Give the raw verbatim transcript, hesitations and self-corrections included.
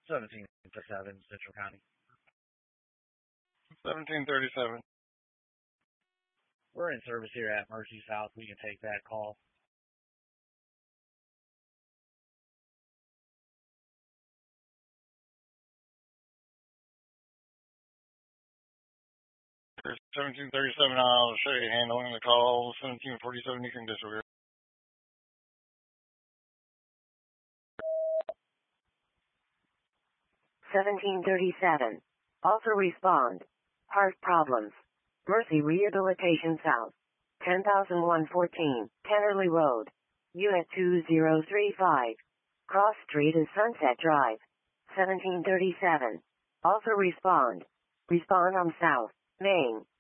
seventeen thirty-seven, Central County. seventeen thirty-seven. We're in service here at Mercy South. We can take that call. seventeen thirty-seven, I'll show you handling the call. seventeen forty-seven, you can disregard. seventeen thirty-seven. Also respond. Heart problems. Mercy Rehabilitation South. ten thousand one hundred fourteen, Tennerly Road. Unit two zero three five. Cross Street is Sunset Drive. seventeen thirty-seven. Also respond. Respond on South Main.